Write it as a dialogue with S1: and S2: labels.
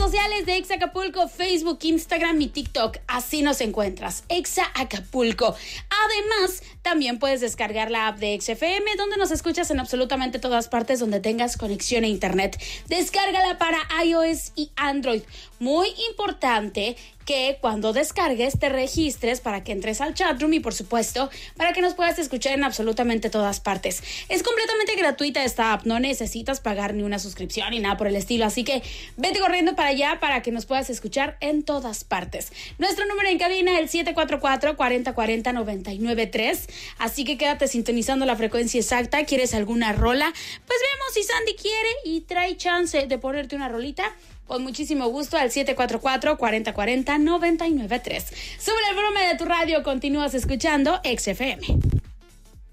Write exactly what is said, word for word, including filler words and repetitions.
S1: sociales de Exa Acapulco, Facebook, Instagram y TikTok. Así nos encuentras, Exa Acapulco. Además, también puedes descargar la app de Exa F M, donde nos escuchas en absolutamente todas partes donde tengas conexión a internet. Descárgala para iOS y Android. Muy importante que cuando descargues te registres para que entres al chatroom y, por supuesto, para que nos puedas escuchar en absolutamente todas partes. Es completamente gratuita esta app, no necesitas pagar ni una suscripción ni nada por el estilo, así que vete corriendo para allá para que nos puedas escuchar en todas partes. Nuestro número en cabina es el siete cuatro cuatro, cuatro cero cuatro cero, nueve nueve tres, así que quédate sintonizando la frecuencia exacta. ¿Quieres alguna rola? Pues vemos si Sandy quiere y trae chance de ponerte una rolita. Con muchísimo gusto al siete cuatro cuatro, cuatro cero cuatro cero, nueve nueve tres. Sube el volumen de tu radio, continúas escuchando Exa F M.